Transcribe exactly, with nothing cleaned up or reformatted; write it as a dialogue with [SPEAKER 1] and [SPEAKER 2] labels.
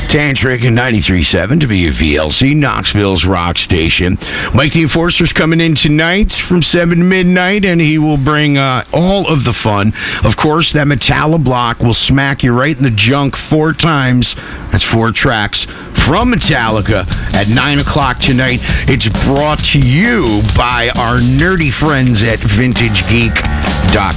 [SPEAKER 1] Tantric and ninety-three point seven W V L C, Knoxville's rock station. Mike the Enforcer's coming in tonight from seven to midnight, and he will bring uh, all of the fun. Of course, that Metallica block will smack you right in the junk four times. That's four tracks from Metallica at nine o'clock tonight. It's brought to you by our nerdy friends at vintage geek dot